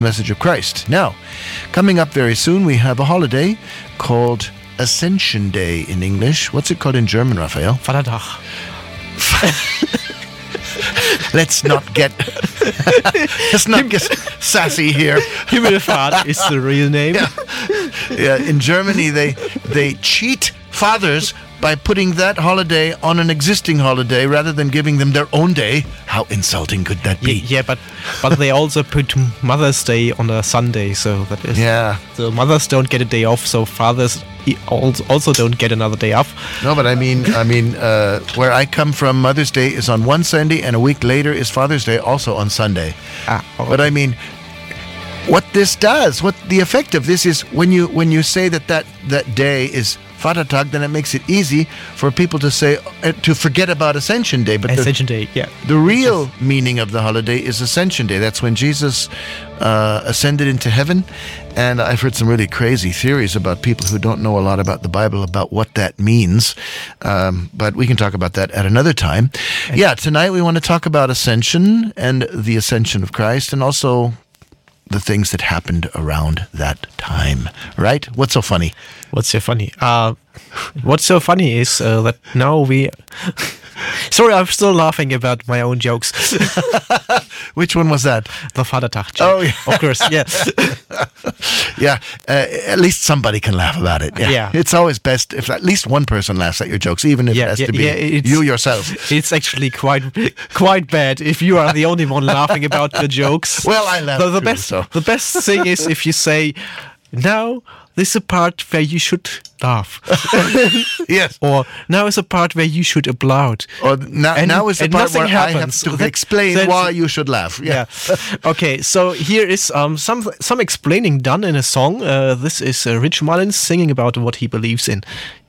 message of Christ. Now, coming up very soon, we have a holiday called Ascension Day in English. What's it called in German, Raphael? Vatertag. Let's not get sassy here. Himmelfahrt is the real name. Yeah, in Germany, they cheat fathers by putting that holiday on an existing holiday rather than giving them their own day. How insulting could that be? Yeah, but they also put Mother's Day on a Sunday, so that is. Yeah. So mothers don't get a day off, so fathers also don't get another day off. No, but I mean, where I come from, Mother's Day is on one Sunday, and a week later is Father's Day, also on Sunday. Okay. But I mean, what this does, what the effect of this is, when you say that day is Vatertag, then it makes it easy for people to say to forget about Ascension Day. But Ascension Day, yeah. The real meaning of the holiday is Ascension Day. That's when Jesus ascended into heaven. And I've heard some really crazy theories about people who don't know a lot about the Bible about what that means. But we can talk about that at another time. Yeah, tonight we want to talk about Ascension and the Ascension of Christ, and also the things that happened around that time, right? What's so funny? What's so funny? What's so funny is that now we... Sorry, I'm still laughing about my own jokes. Which one was that? The Vatertag joke. Oh, yeah. Of course, yeah. Yeah, at least somebody can laugh about it. Yeah. It's always best if at least one person laughs at your jokes, even if it has to be you yourself. It's actually quite bad if you are the only one laughing about the jokes. Well, I laugh The best thing is if you say, now this is a part where you should laugh. Yes. Or now is a part where you should applaud. Or now is the part where happens. I have to explain why you should laugh. Yeah. Okay, so here is some explaining done in a song. This is Rich Mullins singing about what he believes in.